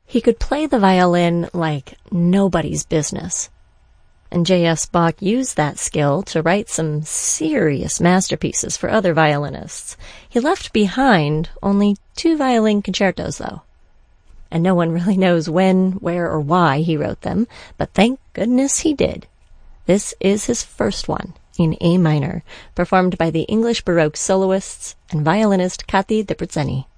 He could play the violin like nobody's business. And J.S. Bach used that skill to write some serious masterpieces for other violinists. He left behind only 2 violin concertos, though. And no one really knows when, where, or why he wrote them, but thank goodness he did. This is his first one, in A minor, performed by the English Baroque soloists and violinist Kathi Debreceni.